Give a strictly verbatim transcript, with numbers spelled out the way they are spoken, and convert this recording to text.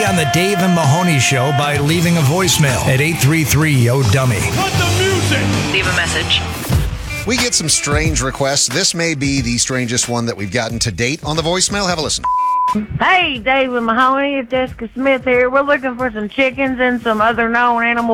on the Dave and Mahoney Show by leaving a voicemail at eight three three, yo dummy. Cut the music! Leave a message. We get some strange requests. This may be the strangest one that we've gotten to date on the voicemail. Have a listen. Hey, Dave and Mahoney, it's Jessica Smith here. We're looking for some chickens and some other known animal